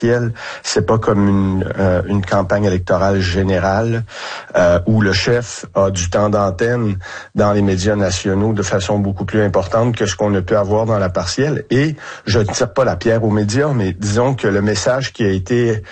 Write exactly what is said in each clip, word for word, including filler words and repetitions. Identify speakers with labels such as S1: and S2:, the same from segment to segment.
S1: c'est pas comme une, euh, une campagne électorale générale euh, où le chef a du temps d'antenne dans les médias nationaux de façon beaucoup plus importante que ce qu'on ne peut avoir dans la partielle. Et je ne tire pas la pierre aux médias, mais disons que le message qui a été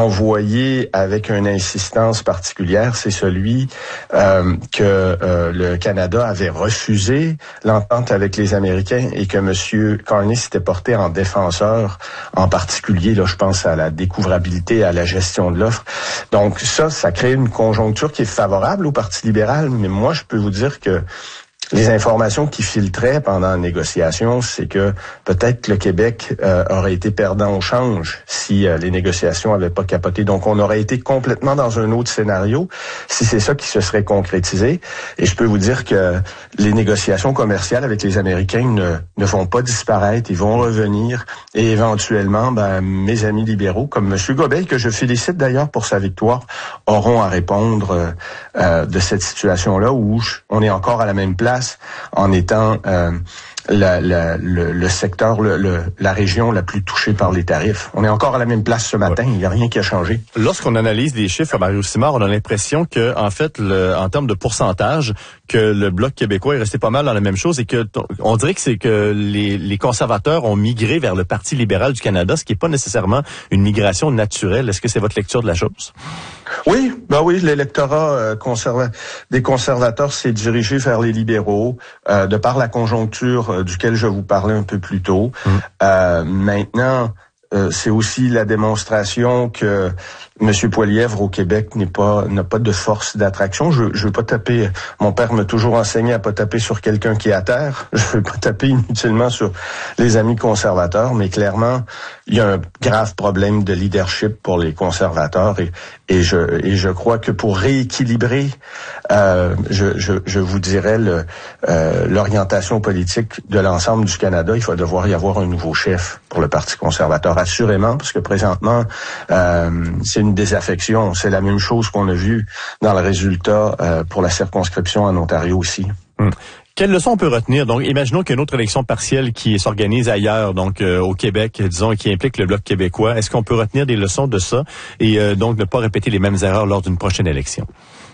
S1: envoyé avec une insistance particulière, c'est celui euh, que euh, le Canada avait refusé l'entente avec les Américains et que M. Carney s'était porté en défenseur, en particulier, là, je pense à la découvrabilité, à la gestion de l'offre. Donc ça, ça crée une conjoncture qui est favorable au Parti libéral, mais moi, je peux vous dire que les informations qui filtraient pendant la négociation, c'est que peut-être le Québec euh, aurait été perdant au change si euh, les négociations n'avaient pas capoté. Donc, on aurait été complètement dans un autre scénario si c'est ça qui se serait concrétisé. Et je peux vous dire que les négociations commerciales avec les Américains ne, ne vont pas disparaître, ils vont revenir. Et éventuellement, ben, mes amis libéraux, comme M. Gobeil, que je félicite d'ailleurs pour sa victoire, auront à répondre euh, de cette situation-là où on est encore à la même place en étant euh, la, la, le, le secteur, le, le, la région la plus touchée par les tarifs. On est encore à la même place ce matin, il n'y a rien qui a changé.
S2: Lorsqu'on analyse les chiffres, Mario Simard, on a l'impression que, en fait, le, en termes de pourcentage, que le Bloc québécois est resté pas mal dans la même chose et que on dirait que c'est que les, les conservateurs ont migré vers le Parti libéral du Canada, ce qui n'est pas nécessairement une migration naturelle. Est-ce que c'est votre lecture de la chose?
S1: Oui, ben oui, l'électorat euh, conserva- des conservateurs s'est dirigé vers les libéraux, euh, de par la conjoncture euh, duquel je vous parlais un peu plus tôt. Mmh. Euh, maintenant, euh, c'est aussi la démonstration que M. Poilievre au Québec n'est pas n'a pas de force d'attraction. Je je veux pas taper. Mon père m'a toujours enseigné à pas taper sur quelqu'un qui est à terre. Je veux pas taper inutilement sur les amis conservateurs, mais clairement il y a un grave problème de leadership pour les conservateurs et et je et je crois que pour rééquilibrer, euh, je je je vous dirais le euh, l'orientation politique de l'ensemble du Canada, il va devoir y avoir un nouveau chef pour le Parti conservateur assurément, parce que présentement euh, c'est une désaffection. C'est la même chose qu'on a vu dans le résultat euh, pour la circonscription en Ontario aussi.
S2: Hum. Quelle leçon on peut retenir? Donc, imaginons qu'il y a une autre élection partielle qui s'organise ailleurs, donc euh, au Québec, disons, et qui implique le Bloc québécois. Est-ce qu'on peut retenir des leçons de ça et euh, donc ne pas répéter les mêmes erreurs lors d'une prochaine élection?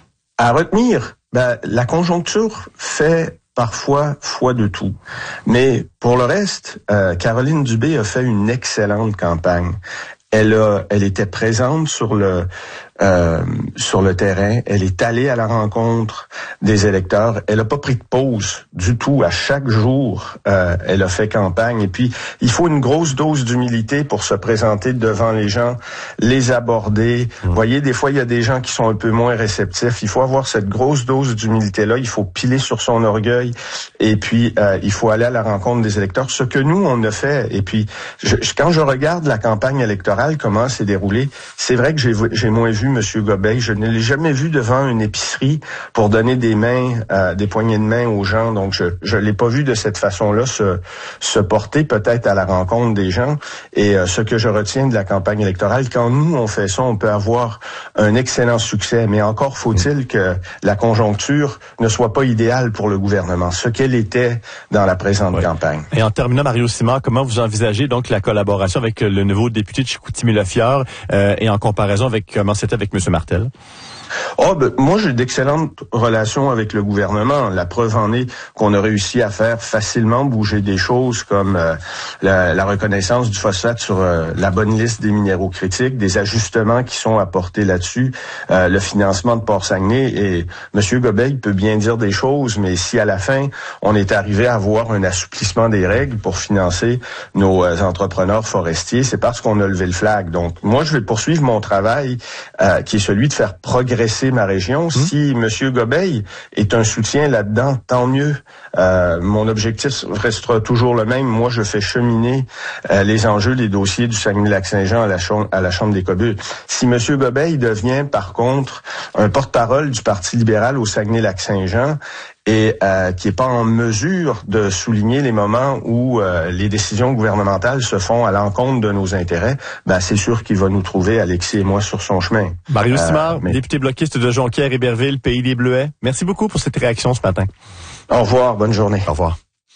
S1: À retenir, ben, la conjoncture fait parfois foi de tout. Mais pour le reste, euh, Caroline Dubé a fait une excellente campagne. Elle a, elle était présente sur le euh, sur le terrain. Elle est allée à la rencontre des électeurs. Elle a pas pris de pause du tout. À chaque jour, euh, elle a fait campagne. Et puis, il faut une grosse dose d'humilité pour se présenter devant les gens, les aborder. Mmh. Vous voyez, des fois, il y a des gens qui sont un peu moins réceptifs. Il faut avoir cette grosse dose d'humilité-là. Il faut piler sur son orgueil. Et puis, euh, il faut aller à la rencontre des électeurs. Ce que nous, on a fait. Et puis, je, quand je regarde la campagne électorale, comment elle s'est déroulée, c'est vrai que j'ai, j'ai moins vu M. Gobeil. Je ne l'ai jamais vu devant une épicerie pour donner des mains, euh, des poignées de main aux gens. Donc, je je l'ai pas vu de cette façon-là se se porter peut-être à la rencontre des gens. Et euh, ce que je retiens de la campagne électorale, quand nous on fait ça, on peut avoir un excellent succès. Mais encore faut-il que la conjoncture ne soit pas idéale pour le gouvernement, ce qu'elle était dans la présente oui. campagne.
S2: Et en terminant, Mario Simard, comment vous envisagez donc la collaboration avec le nouveau député de Chicoutimi-Le-Fjord euh, et en comparaison avec comment c'était avec M. Martel?
S1: Oh, ben, moi, j'ai d'excellentes relations avec le gouvernement. La preuve en est qu'on a réussi à faire facilement bouger des choses comme euh, la, la reconnaissance du phosphate sur euh, la bonne liste des minéraux critiques, des ajustements qui sont apportés là-dessus, euh, le financement de Port-Saguenay. Et M. Gobeil peut bien dire des choses, mais si à la fin, on est arrivé à avoir un assouplissement des règles pour financer nos euh, entrepreneurs forestiers, c'est parce qu'on a levé le flag. Donc, moi, je vais poursuivre mon travail euh, qui est celui de faire progresser ma région. Mmh. Si M. Gobeil est un soutien là-dedans, tant mieux. Euh, mon objectif restera toujours le même. Moi, je fais cheminer euh, les enjeux, les dossiers du Saguenay-Lac-Saint-Jean à la, ch- à la Chambre des communes. Si M. Gobeil devient, par contre, un porte-parole du Parti libéral au Saguenay-Lac-Saint-Jean, et euh, qui est pas en mesure de souligner les moments où euh, les décisions gouvernementales se font à l'encontre de nos intérêts, ben c'est sûr qu'il va nous trouver, Alexis et moi, sur son chemin.
S2: Mario Simard, euh, mais... député bloquiste de Jonquière-Héberville, Pays des Bleuets. Merci beaucoup pour cette réaction ce matin.
S1: Au revoir, bonne journée.
S2: Au revoir.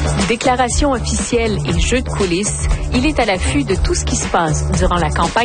S3: Déclarations officielles et jeux de coulisses, il est à l'affût de tout ce qui se passe durant la campagne